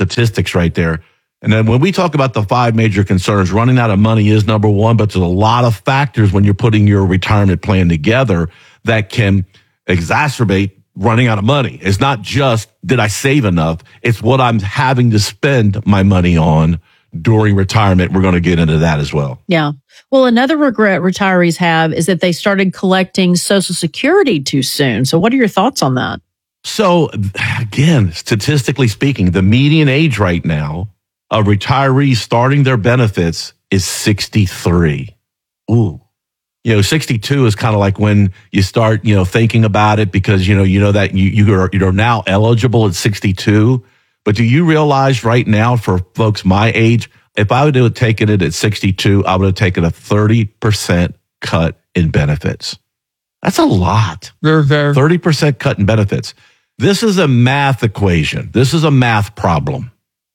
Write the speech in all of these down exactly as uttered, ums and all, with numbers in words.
statistics right there. And then when we talk about the five major concerns, running out of money is number one, but there's a lot of factors when you're putting your retirement plan together that can exacerbate running out of money. It's not just, did I save enough? It's what I'm having to spend my money on during retirement. We're going to get into that as well. Yeah. Well, another regret retirees have is that they started collecting Social Security too soon. So what are your thoughts on that? So again, statistically speaking, the median age right now of retirees starting their benefits is sixty-three. Ooh. You know, sixty-two is kind of like when you start, you know, thinking about it because, you know, you know that you, you are, you're now eligible at sixty-two. But do you realize right now for folks my age, if I would have taken it at sixty-two, I would have taken a thirty percent cut in benefits. That's a lot. thirty percent cut in benefits. This is a math equation. This is a math problem.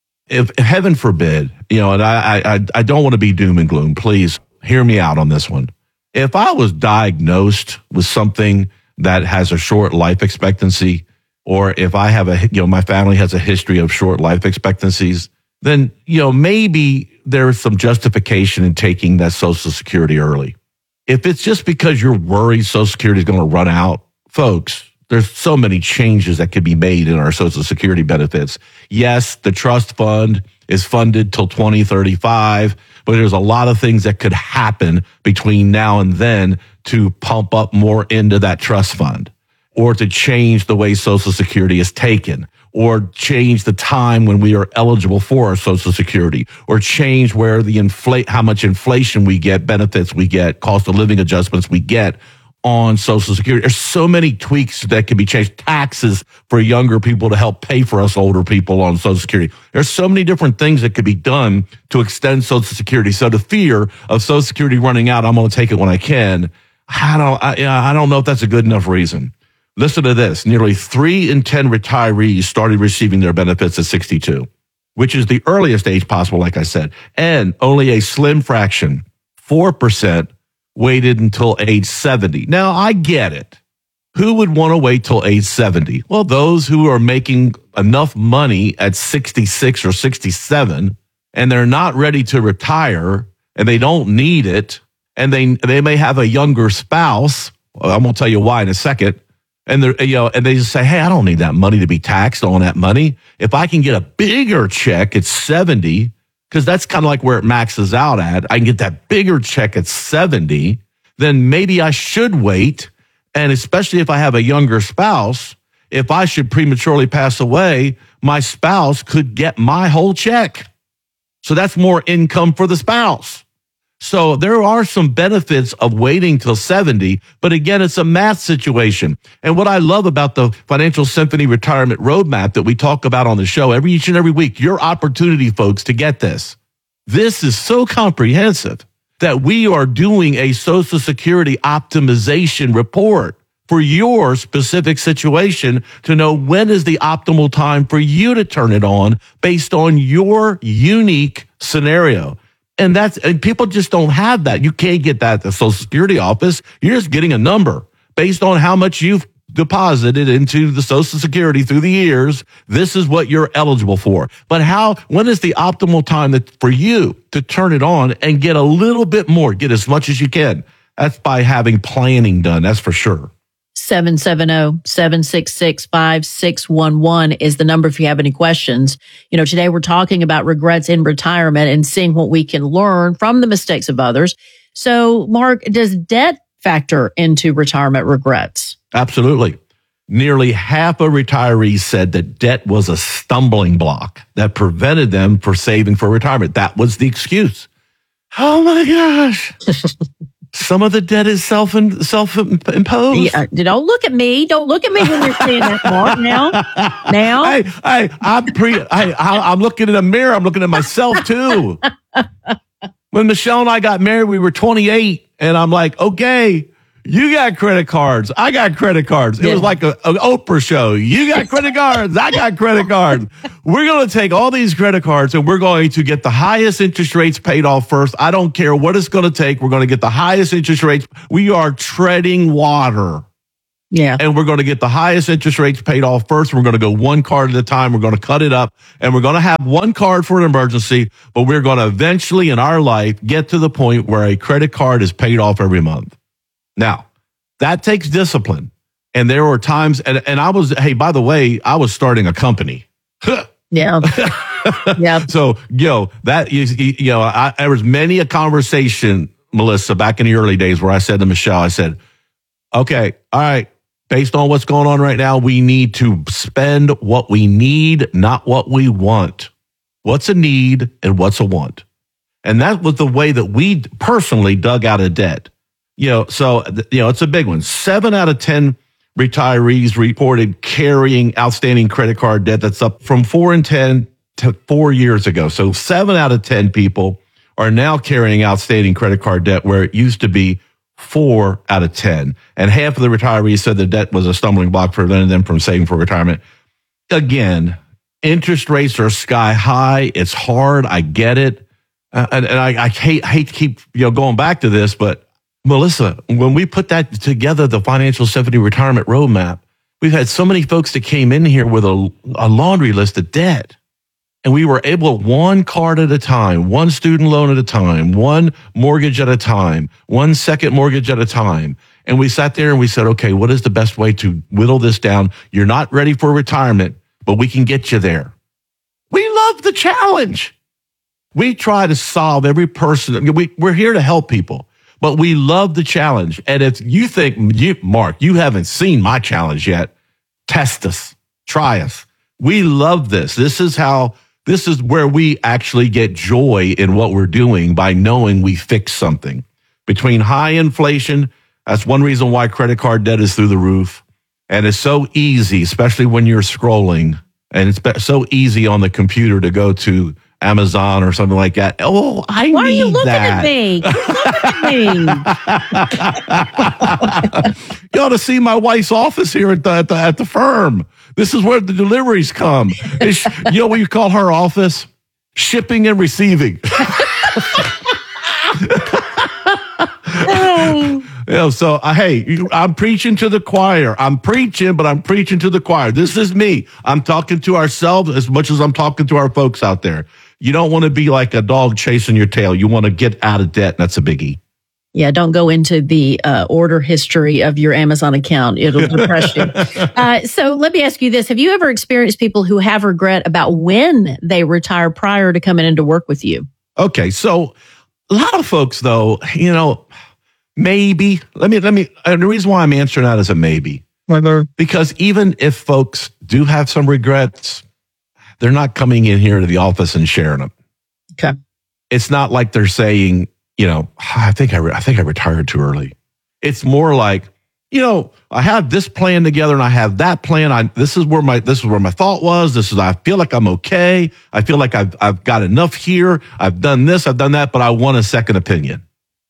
If heaven forbid, you know, and I, I, I don't want to be doom and gloom. Please hear me out on this one. If I was diagnosed with something that has a short life expectancy, or if I have a, you know, my family has a history of short life expectancies, then, you know, maybe there's some justification in taking that Social Security early. If it's just because you're worried Social Security is going to run out, folks, there's so many changes that could be made in our Social Security benefits. Yes, the trust fund is funded till twenty thirty-five, but there's a lot of things that could happen between now and then to pump up more into that trust fund, or to change the way Social Security is taken, or change the time when we are eligible for our Social Security, or change where the inflate, how much inflation we get, benefits we get, cost of living adjustments we get on Social Security. There's so many tweaks that can be changed. Taxes for younger people to help pay for us older people on Social Security. There's so many different things that could be done to extend Social Security. So the fear of Social Security running out, I'm going to take it when I can. I don't, I, I don't know if that's a good enough reason. Listen to this. Nearly three in ten retirees started receiving their benefits at sixty-two, which is the earliest age possible, like I said. And only a slim fraction, four percent, waited until age seventy. Now, I get it. Who would want to wait till age seventy? Well, those who are making enough money at sixty-six or sixty-seven, and they're not ready to retire, and they don't need it, and they they may have a younger spouse. I'm going to tell you why in a second. And they're, you know, and they just say, hey, I don't need that money to be taxed on that money. If I can get a bigger check at seventy, because that's kind of like where it maxes out at, I can get that bigger check at seventy, then maybe I should wait. And especially if I have a younger spouse, if I should prematurely pass away, my spouse could get my whole check. So that's more income for the spouse. So there are some benefits of waiting till seventy, but again, it's a math situation. And what I love about the Financial Symphony Retirement Roadmap that we talk about on the show every each and every week, your opportunity, folks, to get this. This is so comprehensive that we are doing a Social Security optimization report for your specific situation to know when is the optimal time for you to turn it on based on your unique scenario. And that's, and people just don't have that. You can't get that at the Social Security office. You're just getting a number based on how much you've deposited into the Social Security through the years. This is what you're eligible for. But how, when is the optimal time that, for you to turn it on and get a little bit more, get as much as you can? That's by having planning done. That's for sure. seven seven zero, seven six six, five six one one is the number if you have any questions. You know, today we're talking about regrets in retirement and seeing what we can learn from the mistakes of others. So, Mark, does debt factor into retirement regrets? Absolutely. Nearly half of retirees said that debt was a stumbling block that prevented them from saving for retirement. That was the excuse. Oh my gosh. Some of the debt is self self imposed. Yeah, don't look at me. Don't look at me when you're saying that, Mark. Now, now. Hey, hey, I'm pre. I, I, I'm looking in the mirror. I'm looking at myself too. When Michelle and I got married, we were twenty-eight, and I'm like, okay, you got credit cards. I got credit cards. It yeah. was like a, an Oprah show. You got credit cards. I got credit cards. We're going to take all these credit cards and we're going to get the highest interest rates paid off first. I don't care what it's going to take. We're going to get the highest interest rates. We are treading water. Yeah. And we're going to get the highest interest rates paid off first. We're going to go one card at a time. We're going to cut it up, and we're going to have one card for an emergency, but we're going to eventually in our life get to the point where a credit card is paid off every month. Now, that takes discipline. And there were times, and, and I was, hey, by the way, I was starting a company. Yeah. Yeah. So, you know, that, you, you know, I, there was many a conversation, Melissa, back in the early days where I said to Michelle, I said, okay, all right, based on what's going on right now, we need to spend what we need, not what we want. What's a need and what's a want? And that was the way that we personally dug out of debt. You know, so, you know, it's a big one. Seven out of ten retirees reported carrying outstanding credit card debt. That's up from four and ten to four years ago. So seven out of ten people are now carrying outstanding credit card debt where it used to be four out of ten. And half of the retirees said the debt was a stumbling block preventing them from saving for retirement. Again, interest rates are sky high. It's hard. I get it. Uh, and and I, I hate, hate to keep, you know, going back to this, but Melissa, when we put that together, the Financial Symphony Retirement Roadmap, we've had so many folks that came in here with a, a laundry list of debt. And we were able, one card at a time, one student loan at a time, one mortgage at a time, one second mortgage at a time. And we sat there and we said, okay, what is the best way to whittle this down? You're not ready for retirement, but we can get you there. We love the challenge. We try to solve every person. We, we're here to help people. But we love the challenge. And if you think, you, Mark, you haven't seen my challenge yet, test us, try us. We love this. This is how, this is where we actually get joy in what we're doing by knowing we fix something. Between high inflation, that's one reason why credit card debt is through the roof. And it's so easy, especially when you're scrolling. And it's so easy on the computer to go to Amazon or something like that. Oh, I Why need are you looking that. at me? You're looking at me. You ought to see my wife's office here at the, at the, at the firm. This is where the deliveries come. It's, you know what you call her office? Shipping and receiving. You know, so uh, hey, you, I'm preaching to the choir. I'm preaching, but I'm preaching to the choir. This is me. I'm talking to ourselves as much as I'm talking to our folks out there. You don't want to be like a dog chasing your tail. You want to get out of debt. That's a biggie. Yeah, don't go into the uh, order history of your Amazon account. It'll depress you. Uh, so let me ask you this. Have you ever experienced people who have regret about when they retire prior to coming into work with you? Okay, so a lot of folks, though, you know, maybe. Let me, let me, and the reason why I'm answering that is a maybe. Whether Because even if folks do have some regrets, they're not coming in here to the office and sharing them. Okay. It's not like they're saying, you know, I think I, re- I think I retired too early. It's more like, you know, I have this plan together and I have that plan. I, this is where my, this is where my thought was. This is, I feel like I'm okay. I feel like I've, I've got enough here. I've done this, I've done that, but I want a second opinion.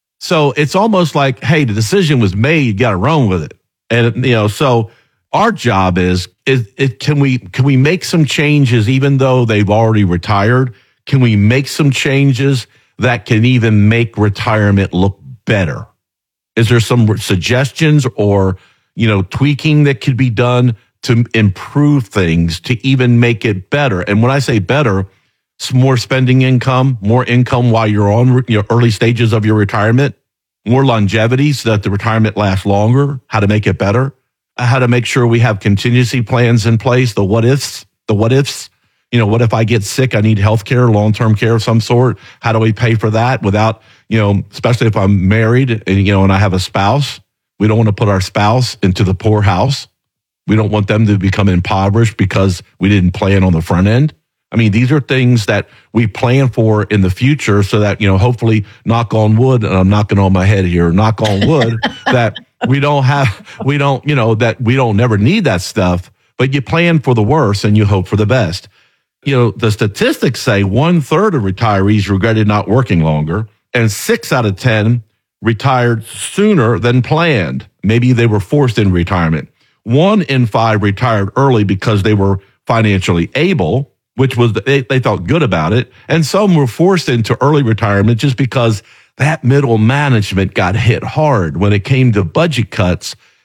So it's almost like, hey, the decision was made. You got to run with it. And, you know, so our job is, is it, can we, can we make some changes even though they've already retired? Can we make some changes that can even make retirement look better? Is there some suggestions or, you know, tweaking that could be done to improve things to even make it better? And when I say better, it's more spending income, more income while you're on your early stages of your retirement, more longevity so that the retirement lasts longer, how to make it better, how to make sure we have contingency plans in place, the what ifs, the what ifs. You know, what if I get sick? I need health care, long-term care of some sort. How do we pay for that without, you know, especially if I'm married and, you know, and I have a spouse? We don't want to put our spouse into the poorhouse. We don't want them to become impoverished because we didn't plan on the front end. I mean, these are things that we plan for in the future so that, you know, hopefully, knock on wood, and I'm knocking on my head here, knock on wood, that we don't have, we don't, you know, that we don't never need that stuff, but you plan for the worst and you hope for the best. You know, the statistics say one third of retirees regretted not working longer, and six out of ten retired sooner than planned. Maybe they were forced in retirement. One in five retired early because they were financially able, which was, they, they felt good about it. And some were forced into early retirement just because that middle management got hit hard when it came to budget cuts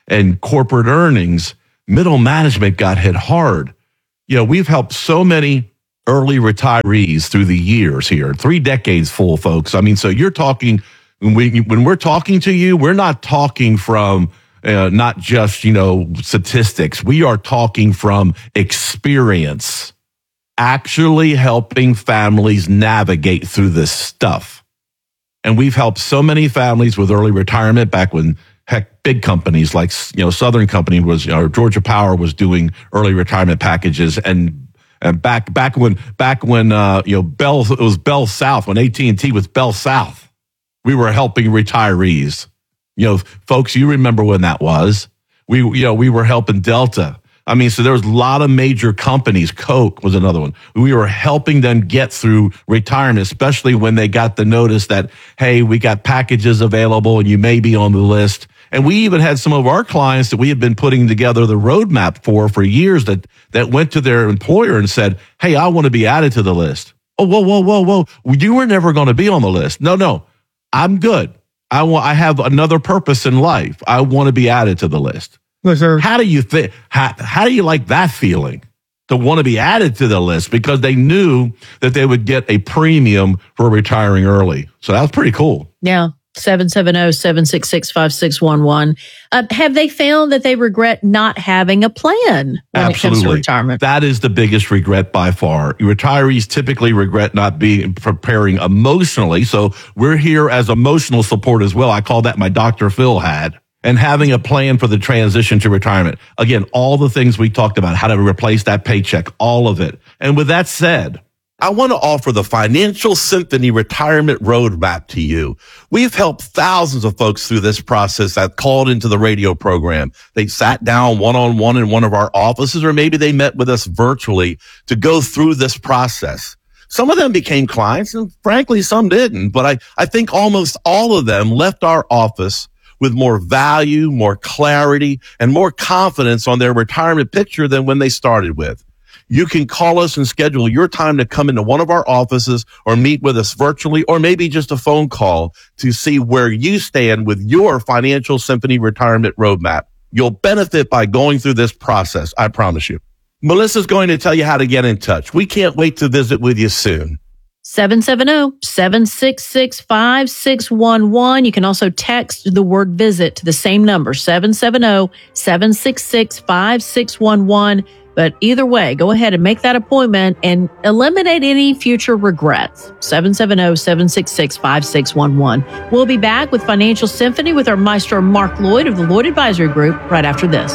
and corporate earnings, middle management got hit hard. You know, we've helped so many early retirees through the years here, three decades full, folks. I mean, so you're talking, when, we, when we're talking to you, we're not talking from uh, not just, you know, statistics. We are talking from experience, actually helping families navigate through this stuff. And we've helped so many families with early retirement back when, heck, big companies like, you know, Southern Company was, or Georgia Power was doing early retirement packages. And, and back, back when, back when, uh, you know, Bell, it was Bell South, when A T and T was Bell South, we were helping retirees. You know, folks, you remember when that was. We, you know, we were helping Delta. I mean, so there was a lot of major companies. Coke was another one. We were helping them get through retirement, especially when they got the notice that, hey, we got packages available and you may be on the list. And we even had some of our clients that we had been putting together the roadmap for for years that, that went to their employer and said, hey, I want to be added to the list. Oh, whoa, whoa, whoa, whoa. You were never going to be on the list. No, no, I'm good. I want, I have another purpose in life. I want to be added to the list. Look, sir. How do you think, how, how do you like that feeling to want to be added to the list because they knew that they would get a premium for retiring early? So that was pretty cool. Yeah. seven seven zero, seven six six, five six one one. Uh, have they found that they regret not having a plan when Absolutely. it comes to retirement? That is the biggest regret by far. Retirees typically regret not being preparing emotionally. So we're here as emotional support as well. I call that my Doctor Phil hat. And having a plan for the transition to retirement. Again, all the things we talked about, how to replace that paycheck, all of it. And with that said, I want to offer the Financial Symphony Retirement Roadmap to you. We've helped thousands of folks through this process that called into the radio program. They sat down one-on-one in one of our offices, or maybe they met with us virtually to go through this process. Some of them became clients, and frankly, some didn't. But I, I think almost all of them left our office with more value, more clarity, and more confidence on their retirement picture than when they started with. You can call us and schedule your time to come into one of our offices or meet with us virtually, or maybe just a phone call to see where you stand with your Financial Symphony Retirement Roadmap. You'll benefit by going through this process, I promise you. Melissa's going to tell you how to get in touch. We can't wait to visit with you soon. seven seven zero, seven six six, five six one one. You can also text the word visit to the same number, seven seven zero, seven six six, five six one one. But either way, go ahead and make that appointment and eliminate any future regrets. seven seven zero, seven six six, five six one one. We'll be back with Financial Symphony with our maestro Mark Lloyd of the Lloyd Advisory Group right after this.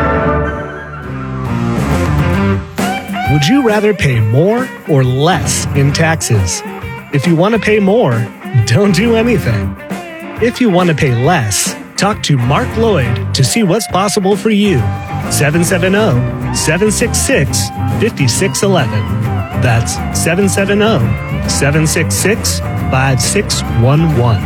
Would you rather pay more or less in taxes? If you want to pay more, don't do anything. If you want to pay less, talk to Mark Lloyd to see what's possible for you. seven seven zero, seven six six, five six one one. That's seven seven zero, seven six six, five six one one.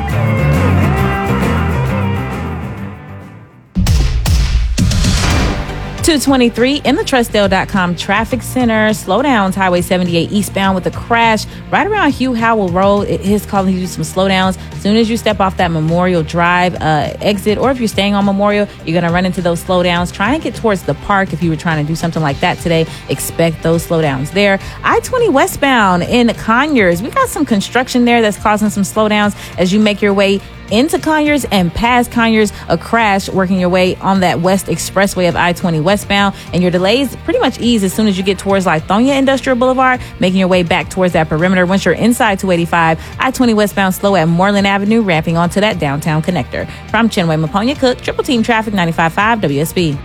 two twenty-three in the Trustdale dot com traffic center. Slowdowns, Highway seventy-eight eastbound with a crash right around Hugh Howell Road. It is calling you some slowdowns. As soon as you step off that Memorial Drive uh, exit, or if you're staying on Memorial, you're going to run into those slowdowns. Try and get towards the park. If you were trying to do something like that today, expect those slowdowns there. I twenty westbound in Conyers. We got some construction there that's causing some slowdowns as you make your way into Conyers and past Conyers, a crash working your way on that West Expressway of I twenty westbound, and your delays pretty much ease as soon as you get towards Lithonia Industrial Boulevard, making your way back towards that perimeter. Once you're inside two eighty-five, I twenty westbound slow at Moreland Avenue, ramping onto that downtown connector. From Chinway, Maponia Cook, Triple Team Traffic, ninety-five point five W S B.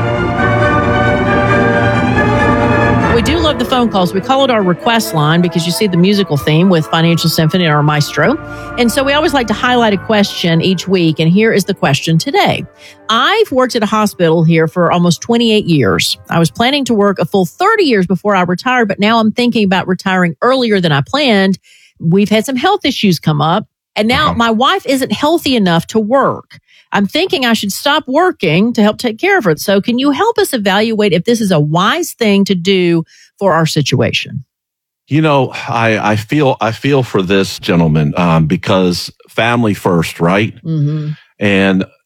We do love the phone calls. We call it our request line because you see the musical theme with Financial Symphony and our maestro. And so we always like to highlight a question each week. And here is the question today. I've worked at a hospital here for almost twenty-eight years. I was planning to work a full thirty years before I retired, but now I'm thinking about retiring earlier than I planned. We've had some health issues come up, and now my wife isn't healthy enough to work. I'm thinking I should stop working to help take care of her. So can you help us evaluate if this is a wise thing to do for our situation? You know, I, I feel I feel for this gentleman um, because family first, right? Mm-hmm. And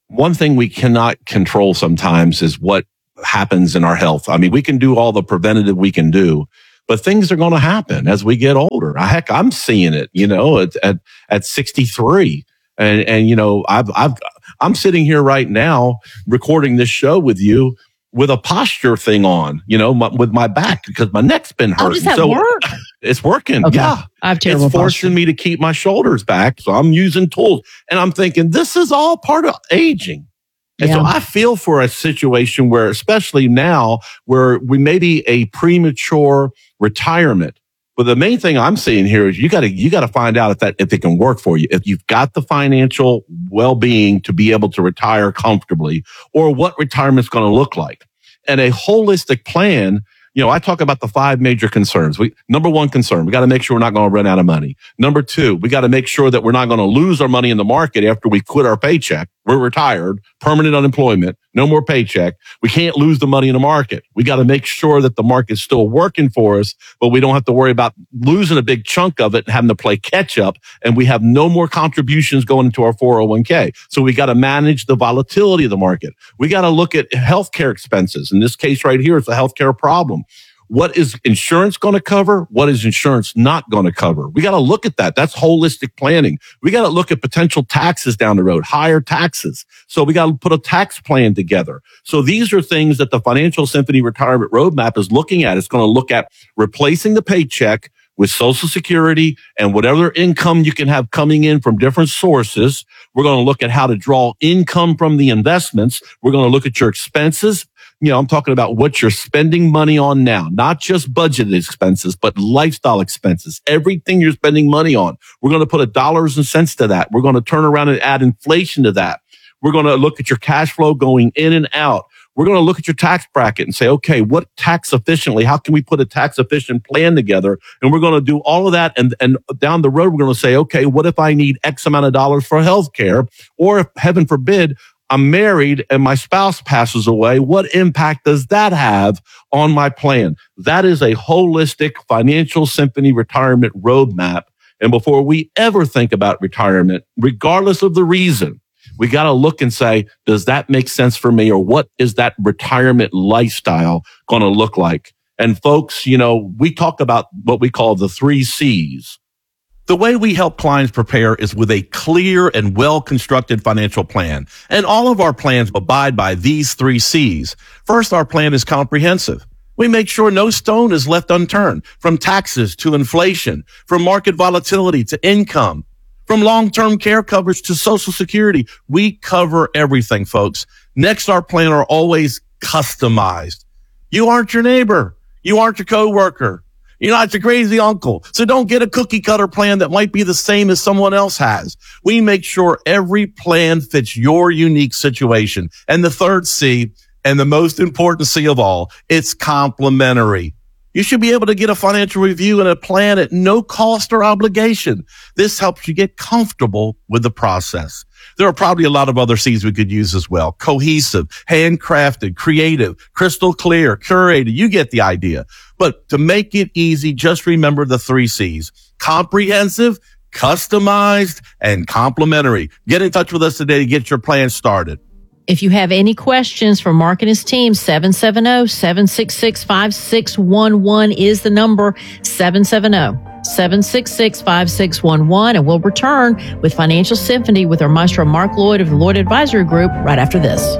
one thing we cannot control sometimes is what happens in our health. I mean, we can do all the preventative we can do, but things are going to happen as we get older. Heck, I'm seeing it, you know, at, at, at sixty-three. And, and, you know, I've, I've, I'm sitting here right now recording this show with you with a posture thing on, you know, my, with my back because my neck's been hurting. Oh, does that so work? It's working. Okay. Yeah. I have terrible It's forcing posture. me to keep my shoulders back. So I'm using tools and I'm thinking this is all part of aging. And Yeah. so I feel for a situation where, especially now, where we may be a premature retirement. But the main thing I'm seeing here is you got to you got to find out if that if it can work for you, if you've got the financial well-being to be able to retire comfortably, or what retirement's going to look like. And a holistic plan. You know, I talk about the five major concerns. We, number one concern, we got to make sure we're not going to run out of money. Number two, we got to make sure that we're not going to lose our money in the market after we quit our paycheck. We're retired, permanent unemployment, no more paycheck. We can't lose the money in the market. We got to make sure that the market's still working for us, but we don't have to worry about losing a big chunk of it and having to play catch up. And we have no more contributions going into our four oh one k. So we got to manage the volatility of the market. We got to look at healthcare expenses. In this case right here, it's a healthcare problem. What is insurance going to cover? What is insurance not going to cover? We got to look at that. That's holistic planning. We got to look at potential taxes down the road, higher taxes. So we got to put a tax plan together. So these are things that the Financial Symphony Retirement Roadmap is looking at. It's going to look at replacing the paycheck with Social Security and whatever income you can have coming in from different sources. We're going to look at how to draw income from the investments. We're going to look at your expenses. You know, I'm talking about what you're spending money on now, not just budgeted expenses, but lifestyle expenses, everything you're spending money on. We're going to put a dollars and cents to that. We're going to turn around and add inflation to that. We're going to look at your cash flow going in and out. We're going to look at your tax bracket and say, okay, what tax efficiently, how can we put a tax efficient plan together? And we're going to do all of that. And, and down the road, we're going to say, okay, what if I need X amount of dollars for healthcare? Or if, heaven forbid, I'm married and my spouse passes away, what impact does that have on my plan? That is a holistic Financial Symphony retirement roadmap. And before we ever think about retirement, regardless of the reason, we got to look and say, does that make sense for me? Or what is that retirement lifestyle going to look like? And folks, you know, we talk about what we call the three C's. The way we help clients prepare is with a clear and well-constructed financial plan. And all of our plans abide by these three C's. First, our plan is comprehensive. We make sure no stone is left unturned, from taxes to inflation, from market volatility to income, from long-term care coverage to Social Security. We cover everything, folks. Next, our plan are always customized. You aren't your neighbor. You aren't your coworker. You're not your crazy uncle. So don't get a cookie cutter plan that might be the same as someone else has. We make sure every plan fits your unique situation. And the third C, and the most important C of all, it's complementary. You should be able to get a financial review and a plan at no cost or obligation. This helps you get comfortable with the process. There are probably a lot of other C's we could use as well. Cohesive, handcrafted, creative, crystal clear, curated. You get the idea. But to make it easy, just remember the three C's. Comprehensive, customized, and complementary. Get in touch with us today to get your plan started. If you have any questions for Mark and his team, seven seven zero, seven six six, five six one one is the number, seven seven zero, seven six six, five six one one. And we'll return with Financial Symphony with our maestro Mark Lloyd of the Lloyd Advisory Group right after this.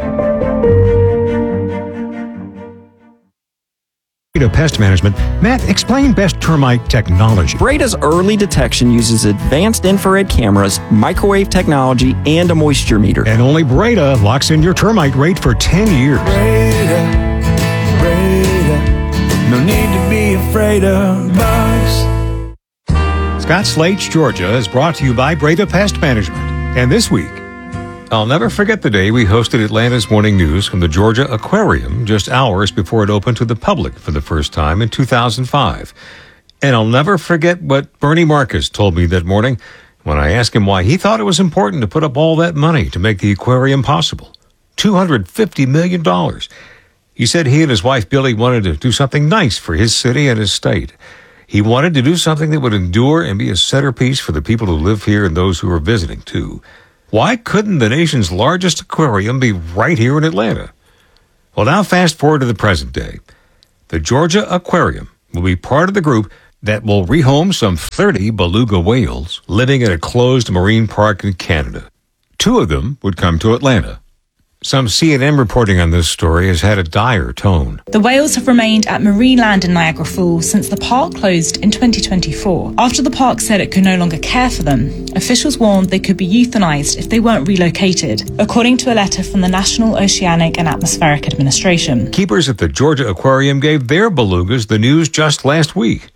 Breda Pest Management. Matt, explain best termite technology. Breda's early detection uses advanced infrared cameras, microwave technology, and a moisture meter. And only Breda locks in your termite rate for ten years. Breda, Breda, no need to be afraid of bugs. Scott Slate's Georgia is brought to you by Breda Pest Management. And this week, I'll never forget the day we hosted Atlanta's Morning News from the Georgia Aquarium just hours before it opened to the public for the first time in two thousand five. And I'll never forget what Bernie Marcus told me that morning when I asked him why he thought it was important to put up all that money to make the aquarium possible. two hundred fifty million dollars. He said he and his wife Billy wanted to do something nice for his city and his state. He wanted to do something that would endure and be a centerpiece for the people who live here and those who are visiting, too. Why couldn't the nation's largest aquarium be right here in Atlanta? Well, now fast forward to the present day. The Georgia Aquarium will be part of the group that will rehome some thirty beluga whales living in a closed marine park in Canada. Two of them would come to Atlanta. Some C N N reporting on this story has had a dire tone. The whales have remained at Marineland in Niagara Falls since the park closed in twenty twenty-four. After the park said it could no longer care for them, officials warned they could be euthanized if they weren't relocated, according to a letter from the National Oceanic and Atmospheric Administration. Keepers at the Georgia Aquarium gave their belugas the news just last week.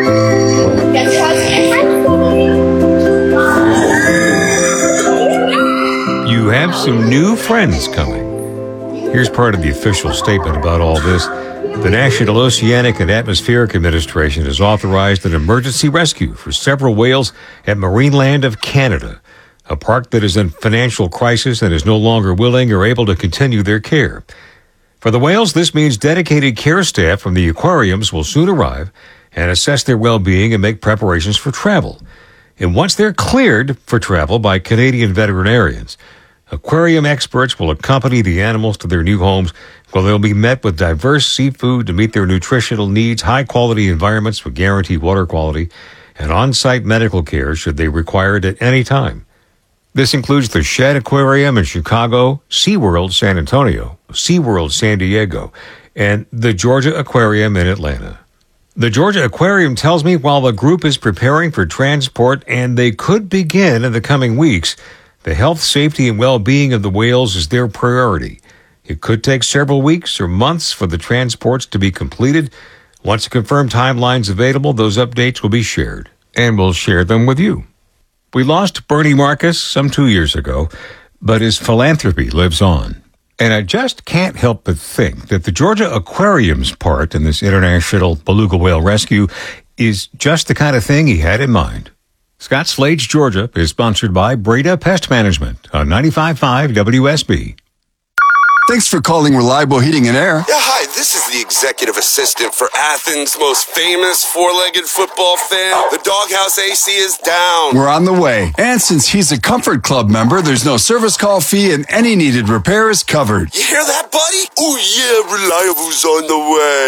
You have some new friends coming. Here's part of the official statement about all this. The National Oceanic and Atmospheric Administration has authorized an emergency rescue for several whales at Marineland of Canada, a park that is in financial crisis and is no longer willing or able to continue their care. For the whales, this means dedicated care staff from the aquariums will soon arrive and assess their well-being and make preparations for travel. And once they're cleared for travel by Canadian veterinarians, aquarium experts will accompany the animals to their new homes where they'll be met with diverse seafood to meet their nutritional needs, high-quality environments with guaranteed water quality, and on-site medical care should they require it at any time. This includes the Shedd Aquarium in Chicago, SeaWorld San Antonio, SeaWorld San Diego, and the Georgia Aquarium in Atlanta. The Georgia Aquarium tells me while the group is preparing for transport and they could begin in the coming weeks, the health, safety, and well-being of the whales is their priority. It could take several weeks or months for the transports to be completed. Once a confirmed timeline is available, those updates will be shared, and we'll share them with you. We lost Bernie Marcus some two years ago, but his philanthropy lives on. And I just can't help but think that the Georgia Aquarium's part in this international beluga whale rescue is just the kind of thing he had in mind. Scott Slade's Georgia is sponsored by Breda Pest Management on ninety-five point five W S B. Thanks for calling Reliable Heating and Air. Yeah, hi, this is the executive assistant for Athens' most famous four-legged football fan. The Doghouse A C is down. We're on the way. And since he's a Comfort Club member, there's no service call fee and any needed repair is covered. You hear that, buddy? Oh, yeah, Reliable's on the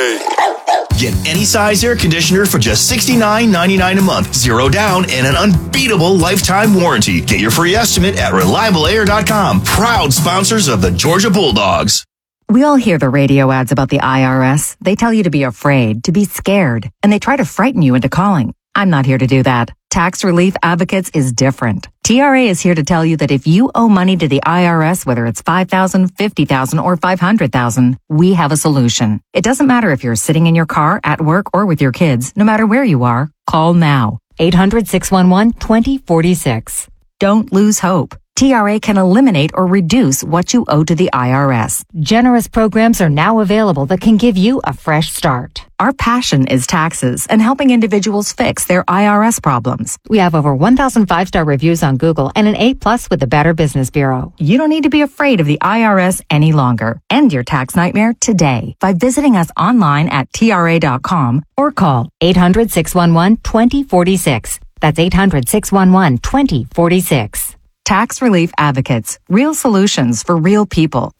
way. Get any size air conditioner for just sixty-nine ninety-nine a month, zero down, and an unbeatable lifetime warranty. Get your free estimate at reliable air dot com. Proud sponsors of the Georgia Bulldogs. We all hear the radio ads about the I R S. They tell you to be afraid, to be scared, and they try to frighten you into calling. I'm not here to do that. Tax Relief Advocates is different. T R A is here to tell you that if you owe money to the I R S, whether it's five thousand dollars, fifty thousand dollars, or five hundred thousand dollars, we have a solution. It doesn't matter if you're sitting in your car, at work, or with your kids. No matter where you are, call now. eight hundred, six one one, two zero four six. Don't lose hope. T R A can eliminate or reduce what you owe to the I R S. Generous programs are now available that can give you a fresh start. Our passion is taxes and helping individuals fix their I R S problems. We have over one thousand five-star reviews on Google and an A plus with the Better Business Bureau. You don't need to be afraid of the I R S any longer. End your tax nightmare today by visiting us online at T R A dot com or call eight hundred, six one one, two zero four six. That's eight hundred, six one one, two zero four six. Tax Relief Advocates. Real solutions for real people.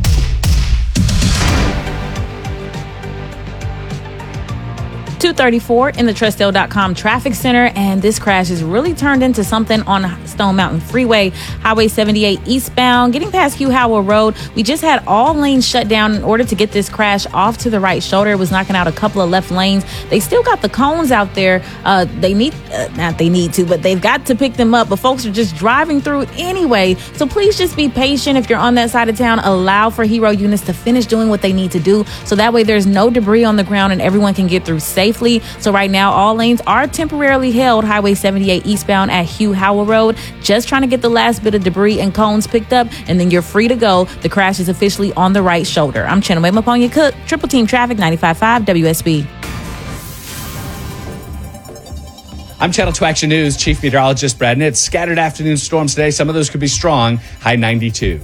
two thirty-four in the Trustdale dot com traffic center, and this crash has really turned into something on Stone Mountain Freeway, Highway seventy-eight eastbound, getting past Hugh Howell Road. We just had all lanes shut down in order to get this crash off to the right shoulder. It was knocking out a couple of left lanes. They still got the cones out there. Uh, they need, uh, not they need to, but they've got to pick them up. But folks are just driving through it anyway. So please just be patient. If you're on that side of town, allow for hero units to finish doing what they need to do. So that way there's no debris on the ground and everyone can get through safely. So right now, all lanes are temporarily held Highway seventy-eight eastbound at Hugh Howell Road. Just trying to get the last bit of debris and cones picked up, and then you're free to go. The crash is officially on the right shoulder. I'm Channel Maponia Cook, Triple Team Traffic, ninety-five point five W S B. I'm Channel two Action News Chief Meteorologist Brad Nitz. Scattered afternoon storms today. Some of those could be strong. High ninety-two.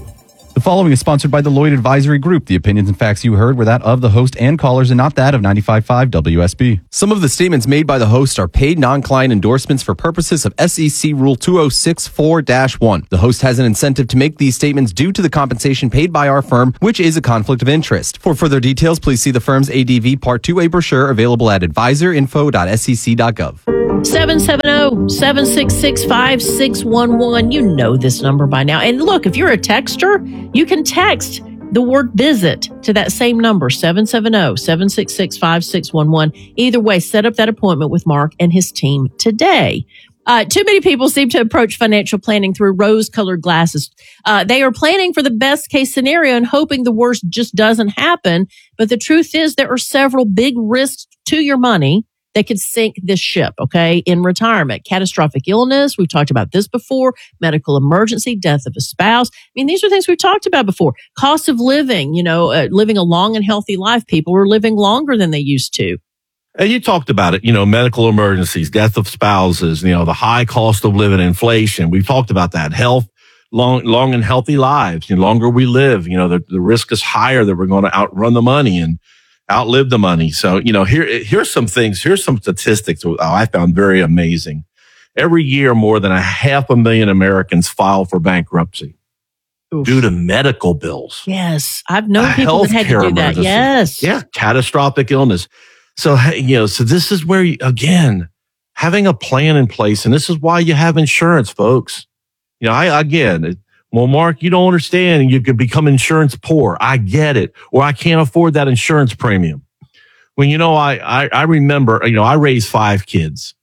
The following is sponsored by the Lloyd Advisory Group. The opinions and facts you heard were that of the host and callers and not that of ninety-five point five W S B. Some of the statements made by the host are paid non-client endorsements for purposes of S E C Rule two oh six four dash one. The host has an incentive to make these statements due to the compensation paid by our firm, which is a conflict of interest. For further details, please see the firm's A D V Part two A brochure available at advisor info dot s e c dot gov. seven seven zero, seven six six, five six one one. You know this number by now. And look, if you're a texter, you can text the word visit to that same number, seven seven zero, seven six six, five six one one. Either way, set up that appointment with Mark and his team today. Uh, too many people seem to approach financial planning through rose-colored glasses. Uh, they are planning for the best-case scenario and hoping the worst just doesn't happen. But the truth is there are several big risks to your money that could sink this ship, okay, in retirement. Catastrophic illness, we've talked about this before. Medical emergency, death of a spouse. I mean, these are things we've talked about before. Cost of living, you know, uh, living a long and healthy life. People are living longer than they used to. And you talked about it, you know, medical emergencies, death of spouses, you know, the high cost of living, inflation. We've talked about that. Health, long, long and healthy lives. The longer we live, you know, the, the risk is higher that we're going to outrun the money and outlive the money. So, you know, here, here's some things, here's some statistics I found very amazing. Every year, more than a half a million Americans file for bankruptcy Oof. due to medical bills. Yes. I've known people that had to do that. Emergency. Yes. Yeah. Catastrophic illness. So, you know, so this is where, you, again, having a plan in place, and this is why you have insurance, folks. You know, I, again, well, Mark, you don't understand. You could become insurance poor. I get it. Or I can't afford that insurance premium. Well, you know, I, I, I remember, you know, I raised five kids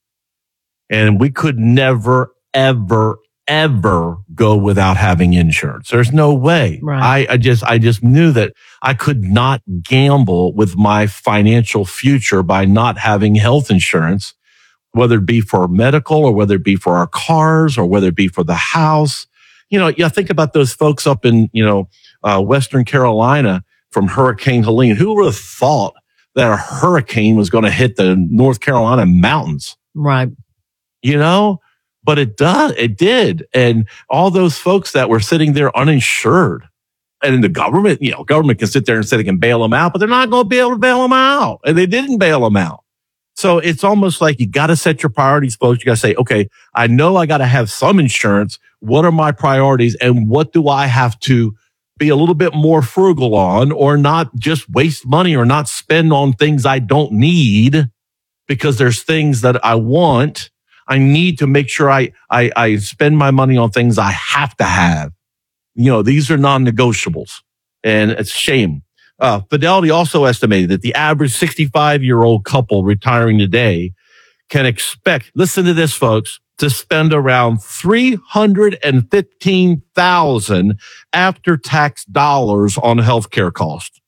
and we could never, ever, ever go without having insurance. There's no way. Right. I, I just, I just knew that I could not gamble with my financial future by not having health insurance, whether it be for medical or whether it be for our cars or whether it be for the house. You know, yeah, think about those folks up in, you know, uh, Western Carolina from Hurricane Helene. Who would have thought that a hurricane was going to hit the North Carolina mountains? Right. You know, but it does, it did. And all those folks that were sitting there uninsured, and the government, you know, government can sit there and say they can bail them out, but they're not going to be able to bail them out. And they didn't bail them out. So it's almost like you got to set your priorities, folks. You got to say, okay, I know I got to have some insurance. What are my priorities and what do I have to be a little bit more frugal on, or not just waste money or not spend on things I don't need because there's things that I want. I need to make sure I, I, I spend my money on things I have to have. You know, these are non-negotiables, and it's a shame. Uh, Fidelity also estimated that the average sixty-five year old couple retiring today can expect, listen to this, folks, to spend around three hundred fifteen thousand after-tax dollars on healthcare costs.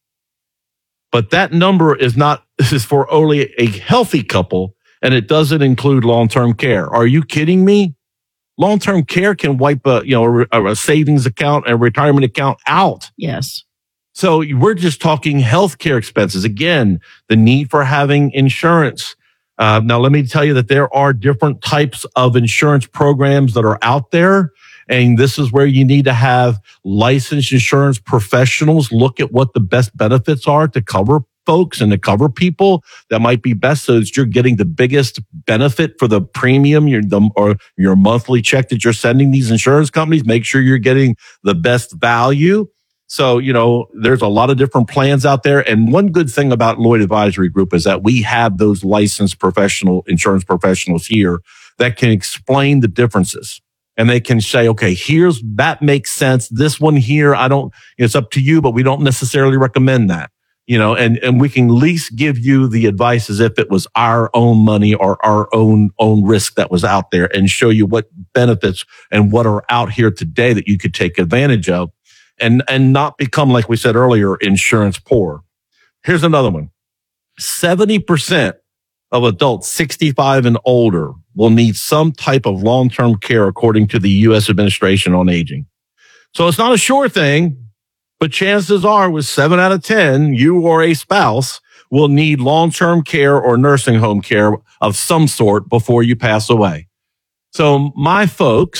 But that number is not, this is for only a healthy couple, and it doesn't include long-term care. Are you kidding me? Long-term care can wipe a, you know, a, a savings account, a retirement account out. Yes. So we're just talking healthcare expenses. Again, the need for having insurance. Uh, now, let me tell you that there are different types of insurance programs that are out there. And this is where you need to have licensed insurance professionals look at what the best benefits are to cover folks and to cover people that might be best, so that you're getting the biggest benefit for the premium your, the, or your monthly check that you're sending these insurance companies. Make sure you're getting the best value. So, you know, there's a lot of different plans out there. And one good thing about Lloyd Advisory Group is that we have those licensed professional insurance professionals here that can explain the differences. And they can say, okay, here's, that makes sense. This one here, I don't, it's up to you, but we don't necessarily recommend that. You know, and, and we can at least give you the advice as if it was our own money or our own, own risk that was out there, and show you what benefits and what are out here today that you could take advantage of, and, and not become, like we said earlier, insurance poor. Here's another one. seventy percent of adults sixty-five and older will need some type of long-term care, according to the U S Administration on Aging. So it's not a sure thing, but chances are with seven out of ten, you or a spouse will need long-term care or nursing home care of some sort before you pass away. So my folks,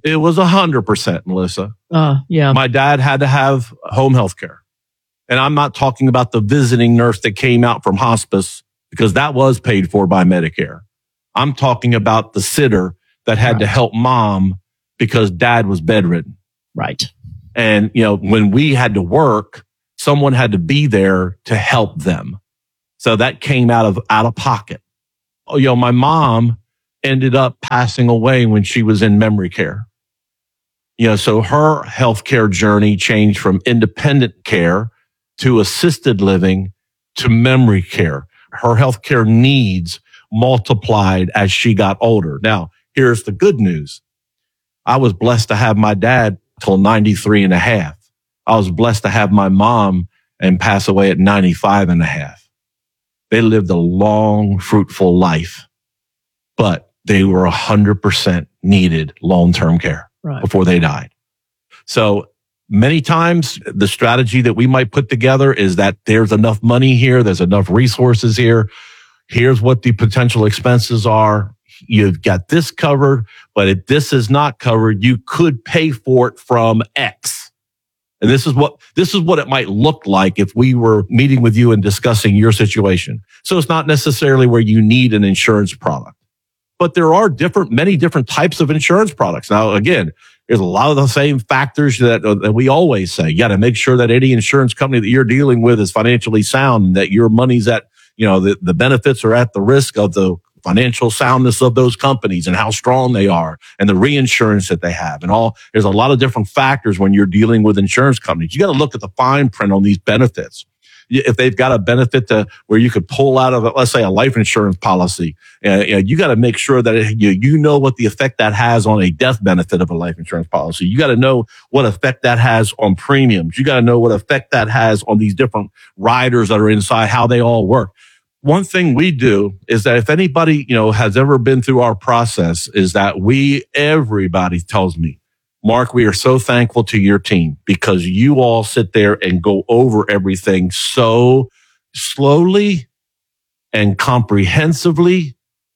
It was a hundred percent, Melissa. Uh, yeah. My dad had to have home health care. And I'm not talking about the visiting nurse that came out from hospice, because that was paid for by Medicare. I'm talking about the sitter that had right. to help mom because dad was bedridden. Right. And, you know, when we had to work, someone had to be there to help them. So that came out of out of pocket. Oh, you know, my mom ended up passing away when she was in memory care. You know, so her healthcare journey changed from independent care to assisted living to memory care. Her healthcare needs multiplied as she got older. Now, here's the good news. I was blessed to have my dad till ninety-three and a half. I was blessed to have my mom and pass away at ninety-five and a half. They lived a long, fruitful life, but they were one hundred percent needed long-term care right. before they died. So many times the strategy that we might put together is that there's enough money here, there's enough resources here. Here's what the potential expenses are. You've got this covered, but if this is not covered, you could pay for it from X. And this is what, this is what it might look like if we were meeting with you and discussing your situation. So it's not necessarily where you need an insurance product, but there are different, many different types of insurance products. Now, again, there's a lot of the same factors that, uh, that we always say. You got to make sure that any insurance company that you're dealing with is financially sound and that your money's at, you know, the, the benefits are at the risk of the financial soundness of those companies and how strong they are and the reinsurance that they have and all. There's a lot of different factors when you're dealing with insurance companies. You got to look at the fine print on these benefits. If they've got a benefit to where you could pull out of, let's say, a life insurance policy, uh, you got to make sure that it, you, you know what the effect that has on a death benefit of a life insurance policy. You got to know what effect that has on premiums. You got to know what effect that has on these different riders that are inside, how they all work. One thing we do is that if anybody, you know, has ever been through our process is that we, everybody tells me, Mark, we are so thankful to your team because you all sit there and go over everything so slowly and comprehensively.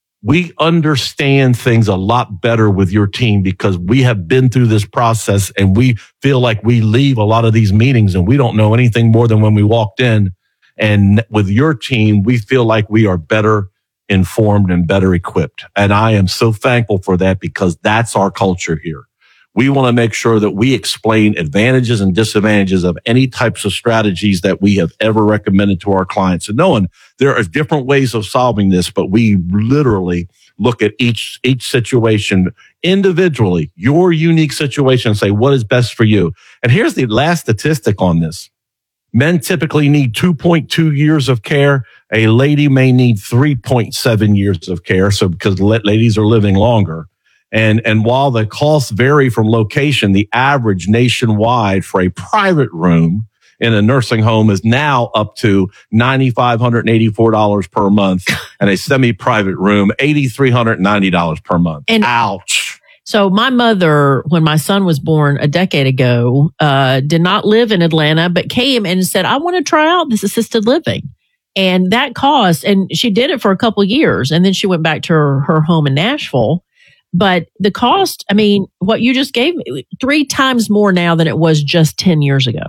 We understand things a lot better with your team because we have been through this process and we feel like we leave a lot of these meetings and we don't know anything more than when we walked in. And with your team, we feel like we are better informed and better equipped. And I am so thankful for that because that's our culture here. We want to make sure that we explain advantages and disadvantages of any types of strategies that we have ever recommended to our clients. And knowing there are different ways of solving this, but we literally look at each, each situation individually, your unique situation, and say, what is best for you? And here's the last statistic on this. Men typically need two point two years of care. A lady may need three point seven years of care. So because ladies are living longer. And, and while the costs vary from location, the average nationwide for a private room in a nursing home is now up to nine thousand five hundred eighty-four dollars per month and a semi-private room, eight thousand three hundred ninety dollars per month. And ouch. So my mother, when my son was born a decade ago, uh, did not live in Atlanta, but came and said, I want to try out this assisted living. And that cost, and she did it for a couple of years. And then she went back to her, her home in Nashville. But the cost, I mean, what you just gave me, three times more now than it was just ten years ago.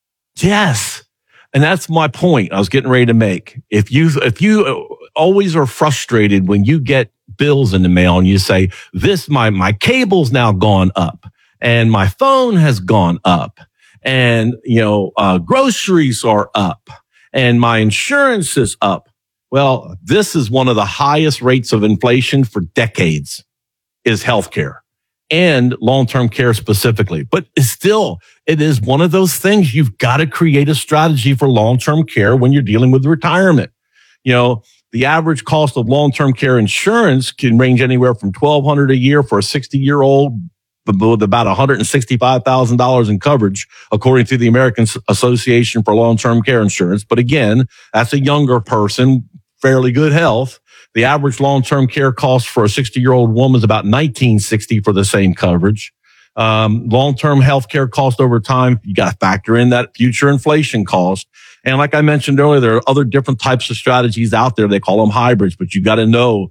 Yes. And that's my point I was getting ready to make. If you, if you always are frustrated when you get bills in the mail and you say, this, my, my cable's now gone up and my phone has gone up and, you know, uh, groceries are up and my insurance is up. Well, this is one of the highest rates of inflation for decades is healthcare and long-term care specifically. But it's still, it is one of those things you've got to create a strategy for long-term care when you're dealing with retirement. You know, the average cost of long-term care insurance can range anywhere from twelve hundred dollars a year for a sixty-year-old with about one hundred sixty-five thousand dollars in coverage, according to the American Association for Long-Term Care Insurance. But again, that's a younger person, fairly good health. The average long-term care cost for a sixty-year-old woman is about nineteen sixty for the same coverage. Um, long-term health care cost over time, you got to factor in that future inflation cost. And like I mentioned earlier, there are other different types of strategies out there. They call them hybrids, but you got to know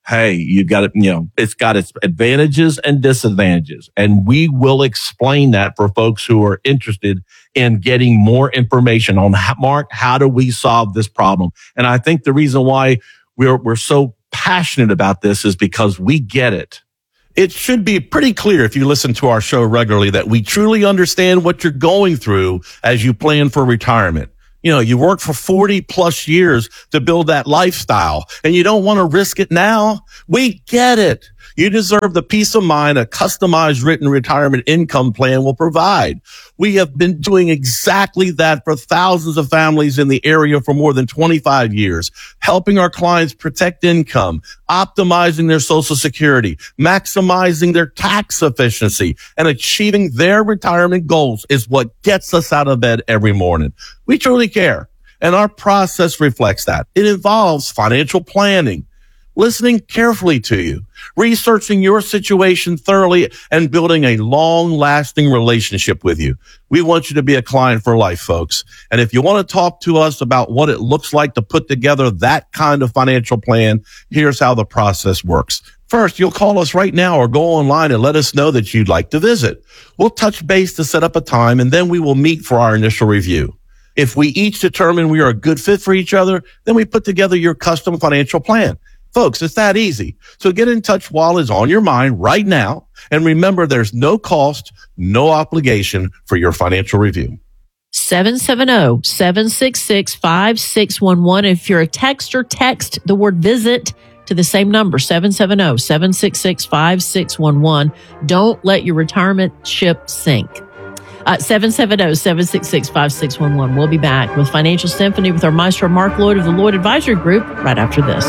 hey, you got it, you know, it's got its advantages and disadvantages. And we will explain that for folks who are interested in getting more information on how, Mark, how do we solve this problem? And I think the reason why we're, we're so passionate about this is because we get it. It should be pretty clear if you listen to our show regularly that we truly understand what you're going through as you plan for retirement. You know, you worked for forty plus years to build that lifestyle and you don't want to risk it now. We get it. You deserve the peace of mind a customized written retirement income plan will provide. We have been doing exactly that for thousands of families in the area for more than twenty-five years, helping our clients protect income, optimizing their Social Security, maximizing their tax efficiency, and achieving their retirement goals is what gets us out of bed every morning. We truly care, and our process reflects that. It involves financial planning, listening carefully to you, researching your situation thoroughly, and building a long-lasting relationship with you. We want you to be a client for life, folks. And if you want to talk to us about what it looks like to put together that kind of financial plan, here's how the process works. First, you'll call us right now or go online and let us know that you'd like to visit. We'll touch base to set up a time, and then we will meet for our initial review. If we each determine we are a good fit for each other, then we put together your custom financial plan. Folks, it's that easy. So get in touch while it's on your mind right now. And remember, there's no cost, no obligation for your financial review. seven seven zero, seven six six, five six one one. If you're a texter, text the word visit to the same number, seven seven zero, seven six six, five six one one. Don't let your retirement ship sink. Uh, seven seven zero, seven six six, five six one one. We'll be back with Financial Symphony with our maestro, Mark Lloyd of the Lloyd Advisory Group, right after this.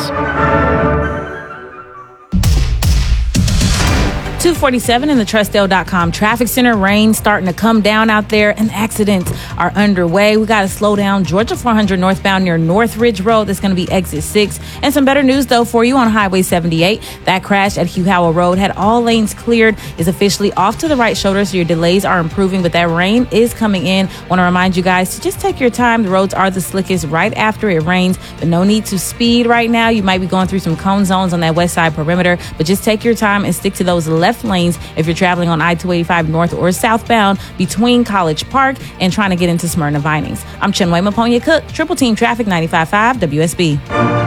two forty-seven in the Trustdale dot com traffic center. Rain starting to come down out there and accidents are underway. We got to slow down. Georgia four hundred northbound near Northridge Road. That's going to be exit six. And some better news, though, for you on Highway seventy-eight. That crash at Hugh Howell Road had all lanes cleared, is officially off to the right shoulder, so your delays are improving, but that rain is coming in. Want to remind you guys to just take your time. The roads are the slickest right after it rains, but no need to speed right now. You might be going through some cone zones on that west side perimeter, but just take your time and stick to those left lanes if you're traveling on I two eighty-five north or southbound between College Park and trying to get into Smyrna Vinings. I'm Chinwe Maponia Cook, Triple Team Traffic ninety-five point five W S B.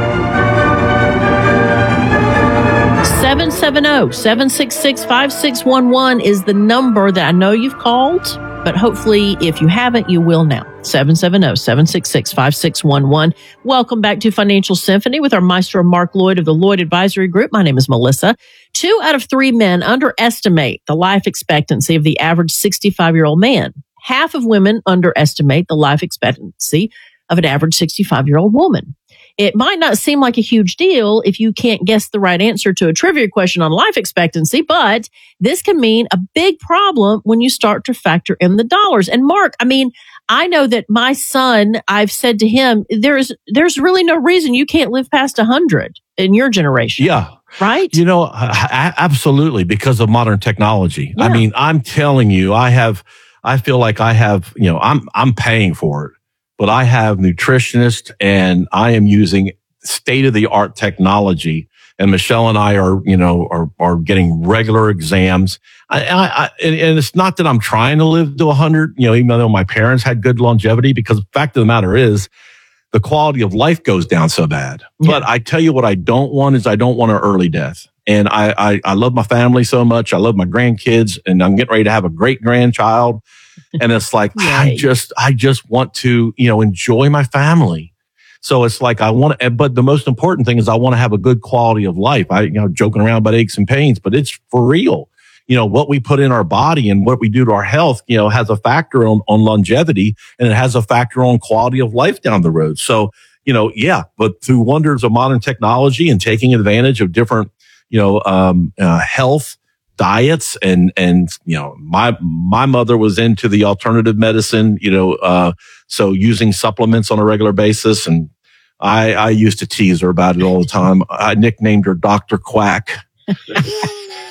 seven seven zero, seven six six, five six one one is the number that I know you've called, but hopefully if you haven't, you will now. seven seven zero, seven six six, five six one one. Welcome back to Financial Symphony with our maestro, Mark Lloyd of the Lloyd Advisory Group. My name is Melissa. Two out of three men underestimate the life expectancy of the average sixty-five-year-old man. Half of women underestimate the life expectancy of an average sixty-five-year-old woman. It might not seem like a huge deal if you can't guess the right answer to a trivia question on life expectancy, but this can mean a big problem when you start to factor in the dollars. And Mark, I mean, I know that my son, I've said to him, there's there's really no reason you can't live past one hundred in your generation. Yeah. Right? You know, uh, absolutely, because of modern technology. Yeah. I mean, I'm telling you, I have, I feel like I have, you know, I'm, I'm paying for it, but I have nutritionists and I am using state of the art technology. And Michelle and I are, you know, are, are getting regular exams. I, I, I and, and it's not that I'm trying to live to a hundred, you know, even though my parents had good longevity, because the fact of the matter is, the quality of life goes down so bad. Yeah. But I tell you what I don't want is I don't want an early death. And I, I, I love my family so much. I love my grandkids, and I'm getting ready to have a great grandchild. And it's like, I just, I just want to, you know, enjoy my family. So it's like, I want to, but the most important thing is I want to have a good quality of life. I, you know, joking around about aches and pains, but it's for real. You know, what we put in our body and what we do to our health, you know, has a factor on, on longevity, and it has a factor on quality of life down the road. So, you know, yeah, but through wonders of modern technology and taking advantage of different, you know, um, uh, health diets and, and, you know, my, my mother was into the alternative medicine, you know, uh, so using supplements on a regular basis. And I, I used to tease her about it all the time. I nicknamed her Doctor Quack.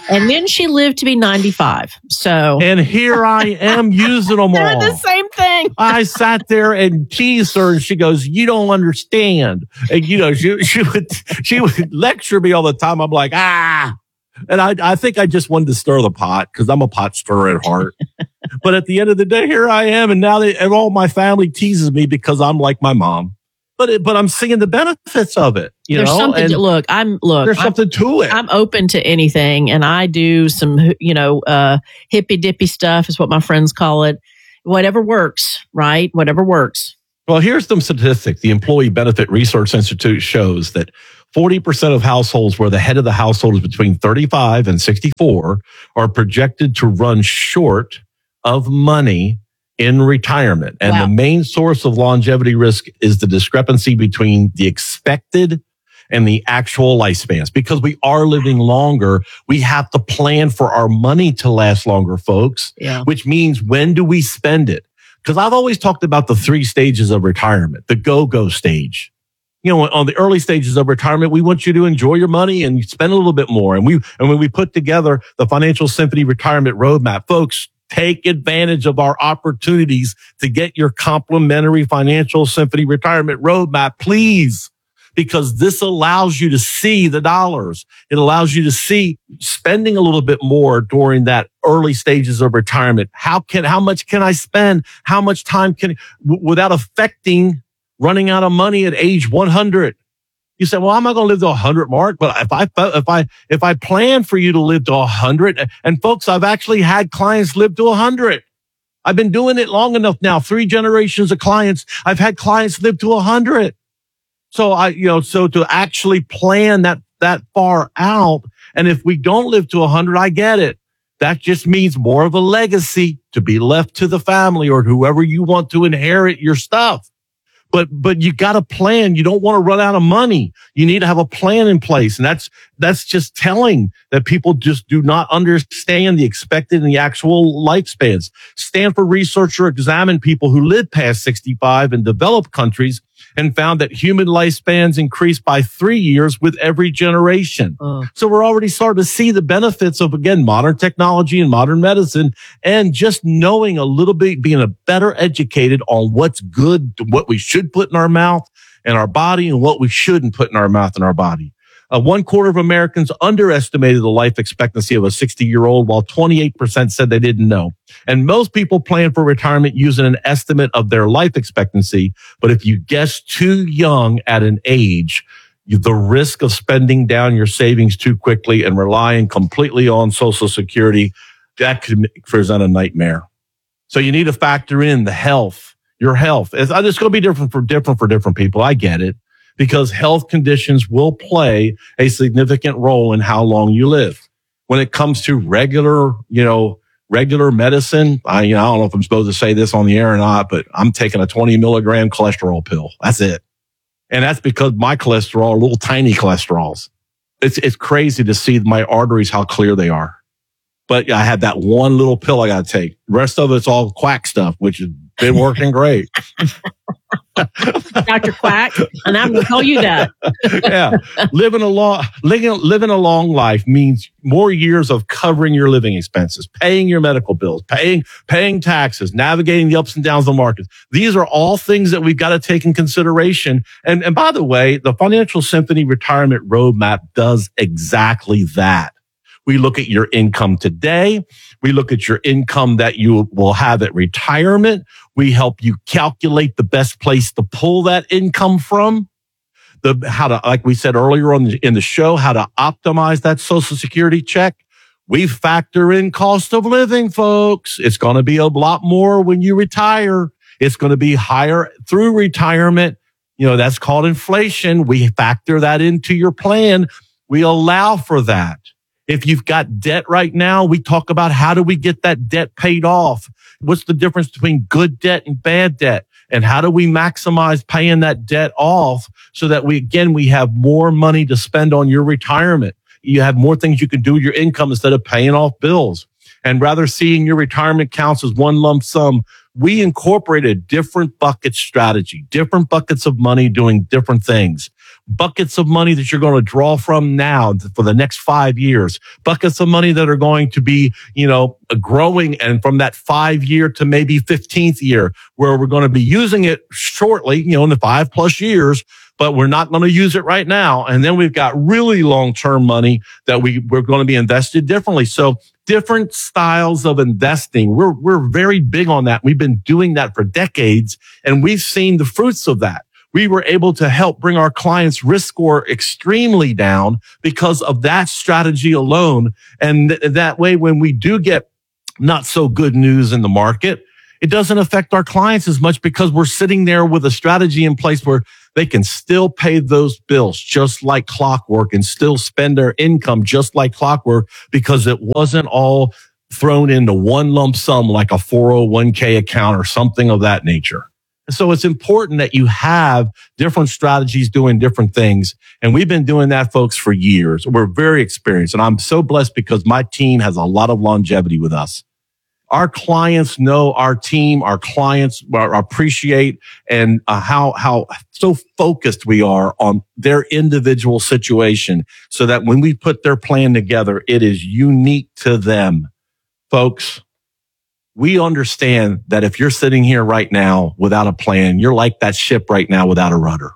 And then she lived to be ninety-five. So, and here I am using them they're all. the same thing. I sat there and teased her, and she goes, "You don't understand." And you know, she she would she would lecture me all the time. I'm like, ah, and I I think I just wanted to stir the pot because I'm a pot stirrer at heart. But at the end of the day, here I am, and now they, and all my family teases me because I'm like my mom. But it, but I'm seeing the benefits of it. You there's know, something. and To, look, I'm look. there's I'm, something to it. I'm open to anything, and I do some, you know, uh, hippy dippy stuff is what my friends call it. Whatever works, right? Whatever works. Well, here's some statistics. The Employee Benefit Research Institute shows that forty percent of households where the head of the household is between thirty-five and sixty-four are projected to run short of money in retirement. And Wow. the main source of longevity risk is the discrepancy between the expected and the actual lifespans. Because we are living longer, we have to plan for our money to last longer, folks. Yeah. Which means, when do we spend it? Because I've always talked about the three stages of retirement, the go-go stage. You know, on the early stages of retirement, we want you to enjoy your money and spend a little bit more. And we, and when we put together the Financial Symphony Retirement Roadmap, folks, take advantage of our opportunities to get your complimentary Financial Symphony Retirement Roadmap, please, because this allows you to see the dollars. It allows you to see spending a little bit more during that early stages of retirement. How can, how much can I spend? How much time can, w- without affecting running out of money at age one hundred? You say, well, I'm not going to live to one hundred, Mark, but if I, if I, if I plan for you to live to one hundred, and folks, I've actually had clients live to one hundred. I've been doing it long enough now, three generations of clients. I've had clients live to one hundred. So I, you know, so to actually plan that, that far out. And if we don't live to one hundred, I get it. That just means more of a legacy to be left to the family or whoever you want to inherit your stuff. But, but you got to plan. You don't want to run out of money. You need to have a plan in place. And that's, that's just telling that people just do not understand the expected and the actual lifespans. Stanford researcher examined people who live past sixty-five in developed countries and found that human lifespans increased by three years with every generation. Uh. So we're already starting to see the benefits of, again, modern technology and modern medicine, and just knowing a little bit, being a better educated on what's good, what we should put in our mouth and our body, and what we shouldn't put in our mouth and our body. Uh, one quarter of Americans underestimated the life expectancy of a sixty-year-old, while twenty-eight percent said they didn't know. And most people plan for retirement using an estimate of their life expectancy. But if you guess too young at an age, you, the risk of spending down your savings too quickly and relying completely on Social Security, that could present a nightmare. So you need to factor in the health, your health. It's, it's going to be different for different for different people. I get it. Because health conditions will play a significant role in how long you live. When it comes to regular, you know, regular medicine, I, you know, I don't know if I'm supposed to say this on the air or not, but I'm taking a twenty milligram cholesterol pill. That's it. And that's because my cholesterol are little tiny cholesterols. It's, it's crazy to see my arteries, how clear they are. But I had that one little pill I got to take. The rest of it's all quack stuff, which has been working great. Doctor Quack, and I'm going to call you that. Yeah. Living a long, living, living a long life means more years of covering your living expenses, paying your medical bills, paying, paying taxes, navigating the ups and downs of the market. These are all things that we've got to take in consideration. And, and by the way, the Financial Symphony Retirement Roadmap does exactly that. We look at your income today. We look at your income that you will have at retirement. We help you calculate the best place to pull that income from. The, how to, like we said earlier on the, in the show, how to optimize that Social Security check. We factor in cost of living, folks. It's going to be a lot more when you retire. It's going to be higher through retirement. You know, that's called inflation. We factor that into your plan. We allow for that. If you've got debt right now, we talk about how do we get that debt paid off? What's the difference between good debt and bad debt? And how do we maximize paying that debt off so that we, again, we have more money to spend on your retirement? You have more things you can do with your income instead of paying off bills. And rather seeing your retirement counts as one lump sum, we incorporated different bucket strategy, different buckets of money doing different things. buckets of money that you're going to draw from now for the next five years, buckets of money that are going to be, you know, growing, and from that five year to maybe fifteenth year, where we're going to be using it shortly, you know, in the five plus years, but we're not going to use it right now. And then we've got really long-term money that we, we're going to be invested differently. So different styles of investing. We're, we're very big on that. We've been doing that for decades, and we've seen the fruits of that. We were able to help bring our clients' risk score extremely down because of that strategy alone. And th- that way, when we do get not so good news in the market, it doesn't affect our clients as much because we're sitting there with a strategy in place where they can still pay those bills just like clockwork and still spend their income just like clockwork, because it wasn't all thrown into one lump sum like a four oh one k account or something of that nature. So it's important that you have different strategies doing different things. And we've been doing that, folks, for years. We're very experienced. And I'm so blessed because my team has a lot of longevity with us. Our clients know our team, our clients appreciate and uh, how, how so focused we are on their individual situation, so that when we put their plan together, it is unique to them. Folks, we understand that if you're sitting here right now without a plan, you're like that ship right now without a rudder.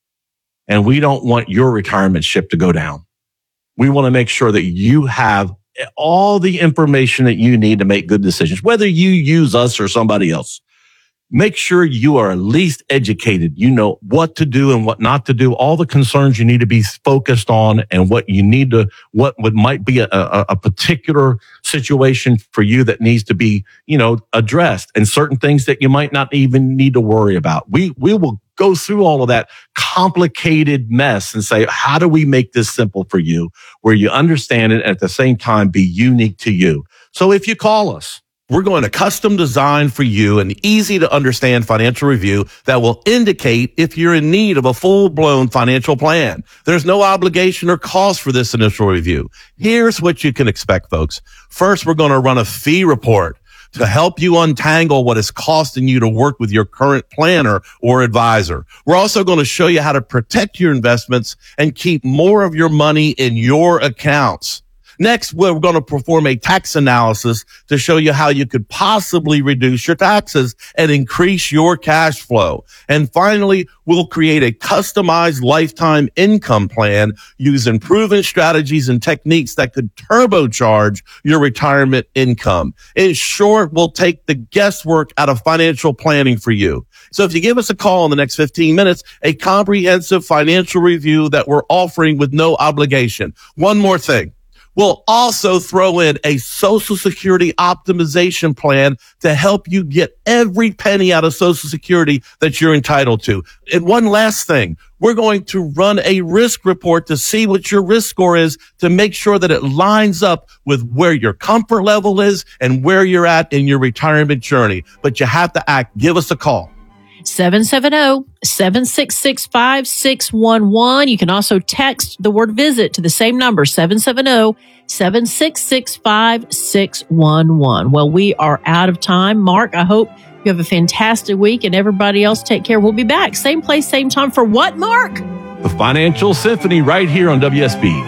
And we don't want your retirement ship to go down. We want to make sure that you have all the information that you need to make good decisions, whether you use us or somebody else. Make sure you are at least educated. You know what to do and what not to do, all the concerns you need to be focused on, and what you need to, what would might be a, a, a particular situation for you that needs to be, you know, addressed, and certain things that you might not even need to worry about. We, we will go through all of that complicated mess and say, how do we make this simple for you where you understand it and at the same time be unique to you? So if you call us, we're going to custom design for you an easy to understand financial review that will indicate if you're in need of a full-blown financial plan. There's no obligation or cost for this initial review. Here's what you can expect, folks. First, we're going to run a fee report to help you untangle what is costing you to work with your current planner or advisor. We're also going to show you how to protect your investments and keep more of your money in your accounts. Next, we're going to perform a tax analysis to show you how you could possibly reduce your taxes and increase your cash flow. And finally, we'll create a customized lifetime income plan using proven strategies and techniques that could turbocharge your retirement income. In short, we'll take the guesswork out of financial planning for you. So if you give us a call in the next fifteen minutes, a comprehensive financial review that we're offering with no obligation. One more thing. We'll also throw in a Social Security optimization plan to help you get every penny out of Social Security that you're entitled to. And one last thing, we're going to run a risk report to see what your risk score is to make sure that it lines up with where your comfort level is and where you're at in your retirement journey. But you have to act. Give us a call. seven seven zero, seven six six, five six one one. You can also text the word visit to the same number, seven seven zero, seven six six, five six one one. Well, we are out of time. Mark, I hope you have a fantastic week, and everybody else take care. We'll be back. Same place, same time for what, Mark? The Financial Symphony right here on W S B.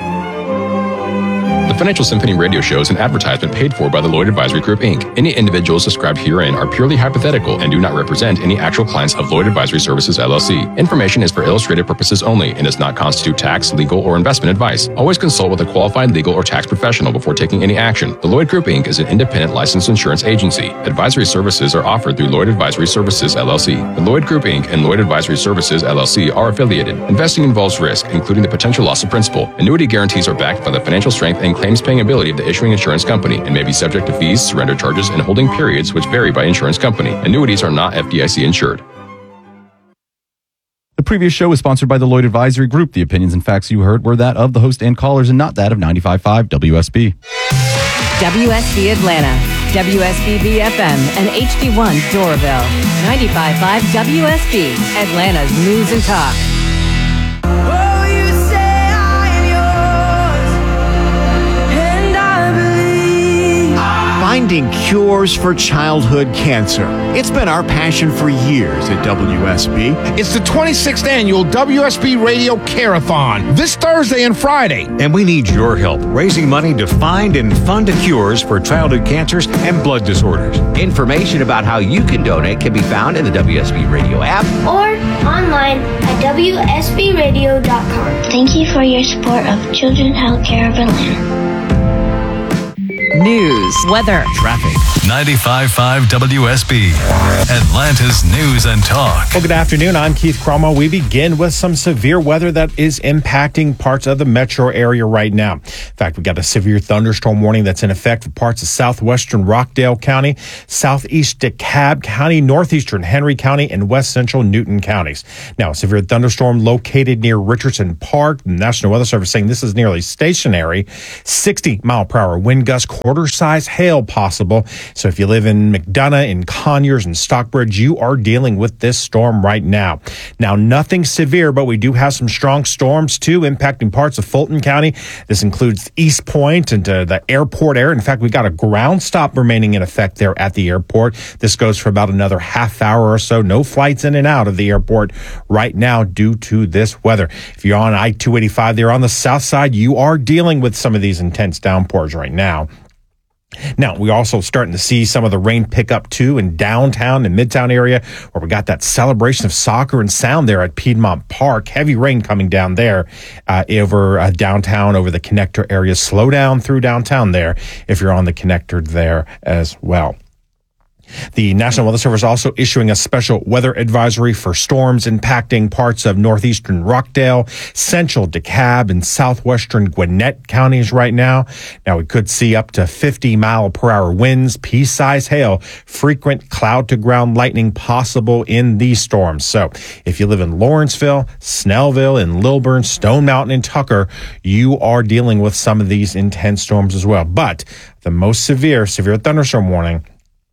The Financial Symphony radio show is an advertisement paid for by the Lloyd Advisory Group, Incorporated. Any individuals described herein are purely hypothetical and do not represent any actual clients of Lloyd Advisory Services, L L C. Information is for illustrative purposes only and does not constitute tax, legal, or investment advice. Always consult with a qualified legal or tax professional before taking any action. The Lloyd Group, Incorporated is an independent licensed insurance agency. Advisory services are offered through Lloyd Advisory Services, L L C. The Lloyd Group, Incorporated and Lloyd Advisory Services, L L C are affiliated. Investing involves risk, including the potential loss of principal. Annuity guarantees are backed by the financial strength and claims-paying ability of the issuing insurance company and may be subject to fees, surrender charges, and holding periods which vary by insurance company. Annuities are not F D I C insured. The previous show was sponsored by the Lloyd Advisory Group. The opinions and facts you heard were that of the host and callers and not that of ninety-five point five W S B. W S B Atlanta, W S B B F M, and H D one Doraville. ninety-five point five W S B, Atlanta's news and talk. finding cures for childhood cancer. It's been our passion for years at W S B. It's the twenty-sixth annual W S B Radio Care-a-thon this Thursday and Friday. And we need your help raising money to find and fund cures for childhood cancers and blood disorders. Information about how you can donate can be found in the W S B Radio app or online at W S B radio dot com. Thank you for your support of Children's Healthcare of Atlanta. News, weather, traffic. ninety-five point five W S B, Atlanta's news and talk. Well, good afternoon. I'm Keith Cromwell. We begin with some severe weather that is impacting parts of the metro area right now. In fact, we got a severe thunderstorm warning that's in effect for parts of southwestern Rockdale County, southeast DeKalb County, northeastern Henry County, and west central Newton counties. Now, a severe thunderstorm located near Richardson Park. The National Weather Service saying this is nearly stationary. sixty mile per hour wind gusts, quarter-size hail possible. So if you live in McDonough, in Conyers, and Stockbridge, you are dealing with this storm right now. Now, nothing severe, but we do have some strong storms, too, impacting parts of Fulton County. This includes East Point and uh, the airport area. In fact, we got a ground stop remaining in effect there at the airport. This goes for about another half hour or so. No flights in and out of the airport right now due to this weather. If you're on I two eighty-five there on the south side, you are dealing with some of these intense downpours right now. Now, we're also starting to see some of the rain pick up, too, in downtown and midtown area, where we got that celebration of soccer and sound there at Piedmont Park. Heavy rain coming down there uh, over uh, downtown, over the connector area. Slow down through downtown there if you're on the connector there as well. The National Weather Service also issuing a special weather advisory for storms impacting parts of northeastern Rockdale, central DeKalb, and southwestern Gwinnett counties right now. Now, we could see up to fifty mile per hour winds, pea-size hail, frequent cloud-to-ground lightning possible in these storms. So if you live in Lawrenceville, Snellville, and Lilburn, Stone Mountain, and Tucker, you are dealing with some of these intense storms as well. But the most severe, severe thunderstorm warning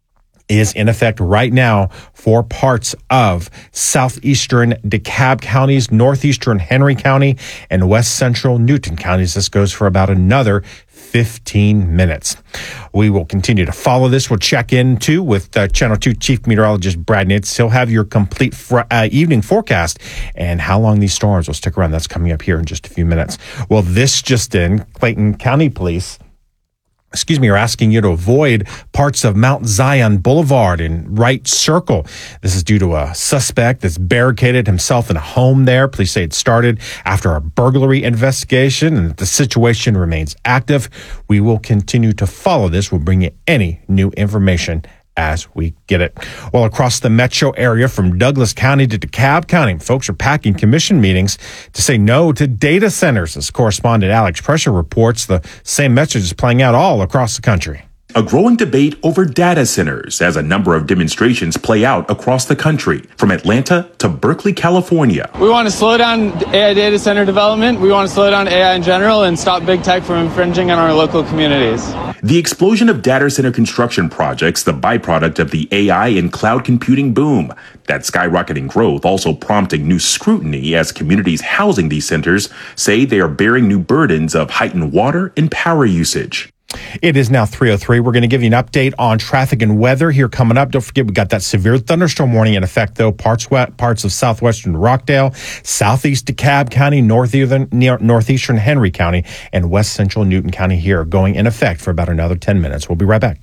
is in effect right now for parts of southeastern DeKalb counties, northeastern Henry County, and west central Newton counties. This goes for about another fifteen minutes. We will continue to follow this. We'll check in, too, with uh, Channel two Chief Meteorologist Brad Nitz. He'll have your complete fr- uh, evening forecast and how long these storms will stick around. That's coming up here in just a few minutes. Well, this just in, Clayton County Police excuse me, are asking you to avoid parts of Mount Zion Boulevard and Wright Circle. This is due to a suspect that's barricaded himself in a home there. Police say it started after a burglary investigation and the situation remains active. We will continue to follow this. We'll bring you any new information as we get it. Well, across the metro area from Douglas County to DeKalb County, folks are packing commission meetings to say no to data centers. As correspondent Alex Pressure reports, the same message is playing out all across the country. A growing debate over data centers as a number of demonstrations play out across the country, from Atlanta to Berkeley, California. We want to slow down A I data center development. We want to slow down A I in general and stop big tech from infringing on our local communities. The explosion of data center construction projects, the byproduct of the A I and cloud computing boom. That skyrocketing growth also prompting new scrutiny as communities housing these centers say they are bearing new burdens of heightened water and power usage. It is now three oh three. We're going to give you an update on traffic and weather here coming up. Don't forget, we got that severe thunderstorm warning in effect, though. Parts wet, parts of southwestern Rockdale, southeast DeKalb County, northeastern, northeastern Henry County, and west central Newton County here going in effect for about another ten minutes. We'll be right back.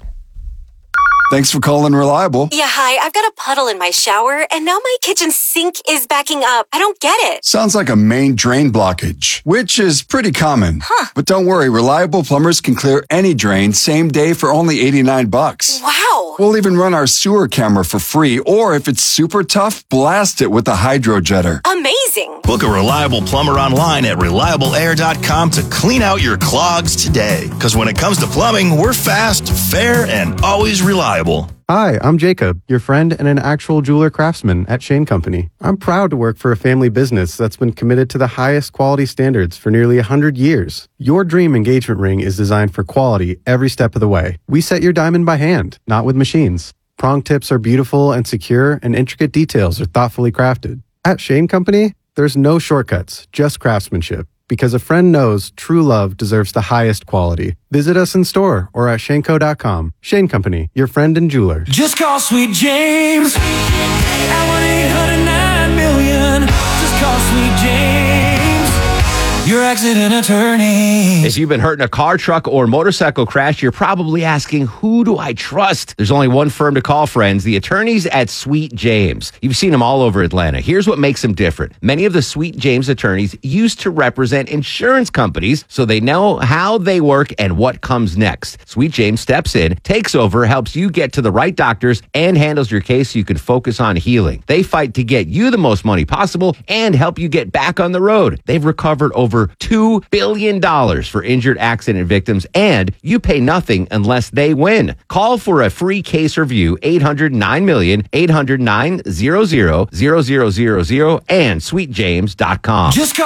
Thanks for calling Reliable. Yeah, hi. I've got a puddle in my shower, and now my kitchen sink is backing up. I don't get it. Sounds like a main drain blockage, which is pretty common. Huh. But don't worry, Reliable plumbers can clear any drain same day for only eighty-nine bucks. Wow. We'll even run our sewer camera for free, or if it's super tough, blast it with a hydro jetter. Amazing. Book a Reliable plumber online at reliable air dot com to clean out your clogs today. Because when it comes to plumbing, we're fast, fair, and always reliable. Hi, I'm Jacob, your friend and an actual jeweler craftsman at Shane Company. I'm proud to work for a family business that's been committed to the highest quality standards for nearly one hundred years. Your dream engagement ring is designed for quality every step of the way. We set your diamond by hand, not with machines. Prong tips are beautiful and secure, and intricate details are thoughtfully crafted. At Shane Company, there's no shortcuts, just craftsmanship. because a friend knows true love deserves the highest quality. Visit us in store or at shane co dot com. Shane Company, your friend and jeweler. Just call Sweet James at one eight hundred nine million. Just call Sweet James, your accident attorney. If you've been hurt in a car, truck, or motorcycle crash, you're probably asking, who do I trust? There's only one firm to call, friends, the attorneys at Sweet James. You've seen them all over Atlanta. Here's what makes them different. Many of the Sweet James attorneys used to represent insurance companies, so they know how they work and what comes next. Sweet James steps in, takes over, helps you get to the right doctors, and handles your case so you can focus on healing. They fight to get you the most money possible and help you get back on the road. They've recovered over two billion dollars for injured accident victims, and you pay nothing unless they win. Call for a free case review, eight hundred nine million, eight hundred nine hundred, and sweet james dot com. Just call